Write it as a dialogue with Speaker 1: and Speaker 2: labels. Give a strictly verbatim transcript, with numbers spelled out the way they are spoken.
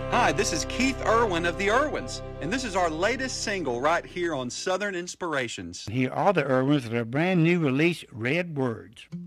Speaker 1: Hi, this is Keith Irwin of the Irwins, and this is our latest single right here on Southern Inspirations.
Speaker 2: Here are the Irwins with their brand new release, Red Words.